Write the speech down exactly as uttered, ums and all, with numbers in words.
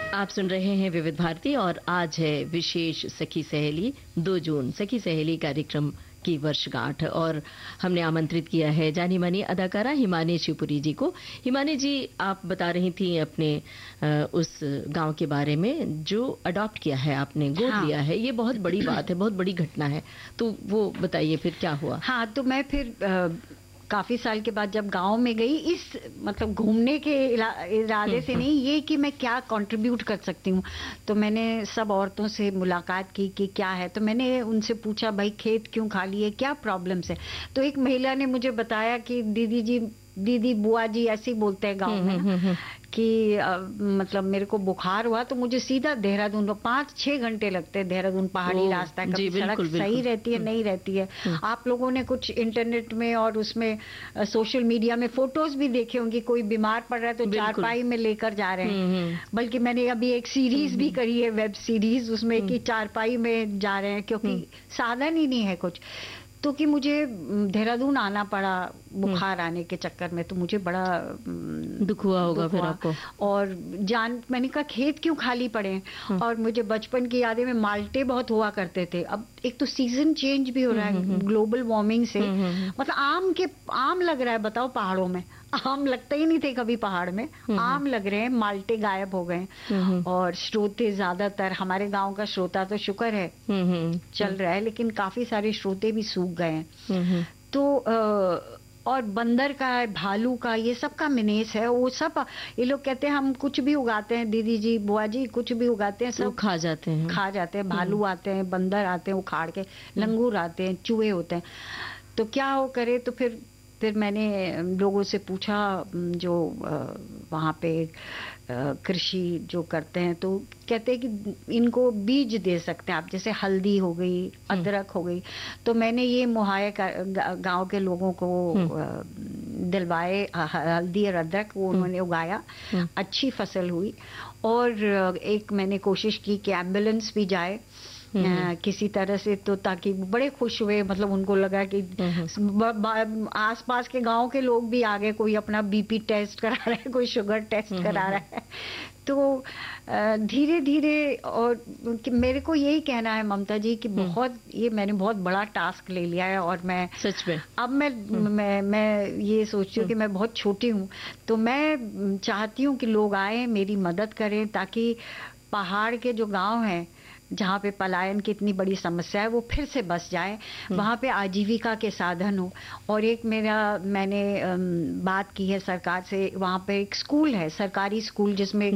आप सुन रहे हैं विविध भारती और आज है विशेष सखी सहेली दो जून। सखी सहेली कार्यक्रम की वर्षगांठ और हमने आमंत्रित किया है जानी मानी अदाकारा हिमानी शिवपुरी जी को। हिमानी जी, आप बता रही थी अपने उस गांव के बारे में जो अडॉप्ट किया है आपने, गोद हाँ। लिया है। ये बहुत बड़ी बात है, बहुत बड़ी घटना है, तो वो बताइए फिर क्या हुआ। हाँ, तो मैं फिर आ... काफी साल के बाद जब गांव में गई, इस मतलब घूमने के इरादे से नहीं, ये कि मैं क्या कंट्रीब्यूट कर सकती हूँ, तो मैंने सब औरतों से मुलाकात की कि क्या है। तो मैंने उनसे पूछा, भाई खेत क्यों खाली है, क्या प्रॉब्लम्स है। तो एक महिला ने मुझे बताया कि दीदी जी, दीदी बुआ जी ऐसे ही बोलते हैं गांव में कि आ, मतलब मेरे को बुखार हुआ तो मुझे सीधा देहरादून, पाँच छह घंटे लगते हैं देहरादून, पहाड़ी रास्ता है, कभी सड़क सही रहती है नहीं रहती है। आप लोगों ने कुछ इंटरनेट में और उसमें आ, सोशल मीडिया में फोटोज भी देखे होंगे, कोई बीमार पड़ रहा है तो चारपाई में लेकर जा रहे हैं। बल्कि मैंने अभी एक सीरीज भी करी है, वेब सीरीज, उसमें कि चारपाई में जा रहे हैं क्योंकि साधन ही नहीं है कुछ। तो कि मुझे देहरादून आना पड़ा बुखार आने के चक्कर में, तो मुझे बड़ा दुख हुआ होगा फिर आपको। और जान मैंने कहा खेत क्यों खाली पड़े। और मुझे बचपन की यादें में माल्टे बहुत हुआ करते थे। अब एक तो सीजन चेंज भी हो रहा है ग्लोबल वार्मिंग से, मतलब आम के आम लग रहा है, बताओ पहाड़ों में आम लगते ही नहीं थे कभी पहाड़ में, आम लग रहे हैं, माल्टे गायब हो गए। और श्रोते ज्यादातर, हमारे गांव का श्रोता तो शुक्र है चल रहा है, लेकिन काफी सारे श्रोते भी सूख गए हैं। तो और बंदर का, भालू का, ये सब का मिनेस है। वो सब ये लोग कहते हैं हम कुछ भी उगाते हैं, दीदी जी बुआ जी कुछ भी उगाते हैं, सब खा जाते हैं खा जाते हैं। भालू आते हैं, बंदर आते हैं उखाड़ के, लंगूर आते हैं, चूहे होते हैं। तो क्या हो करे। तो फिर फिर मैंने लोगों से पूछा जो वहाँ पे कृषि जो करते हैं, तो कहते हैं कि इनको बीज दे सकते हैं आप, जैसे हल्दी हो गई, अदरक हो गई। तो मैंने ये मुहैया गांव के लोगों को दिलवाए हल्दी और अदरक, वो उन्होंने उगाया, अच्छी फसल हुई। और एक मैंने कोशिश की कि एम्बुलेंस भी जाए आ, किसी तरह से, तो ताकि बड़े खुश हुए। मतलब उनको लगा कि आसपास के गांव के लोग भी आ गए, कोई अपना बीपी टेस्ट करा रहा है, कोई शुगर टेस्ट करा रहा है। तो धीरे धीरे, और मेरे को यही कहना है ममता जी कि बहुत ये मैंने बहुत बड़ा टास्क ले लिया है। और मैं सच में अब मैं मैं मैं ये सोचती हूँ कि मैं बहुत छोटी हूँ, तो मैं चाहती हूँ कि लोग आए, मेरी मदद करें, ताकि पहाड़ के जो गाँव हैं जहाँ पे पलायन की इतनी बड़ी समस्या है, वो फिर से बस जाए, वहाँ पे आजीविका के साधन हो। और एक मेरा मैंने बात की है सरकार से, वहाँ पे एक स्कूल है, सरकारी स्कूल, जिसमें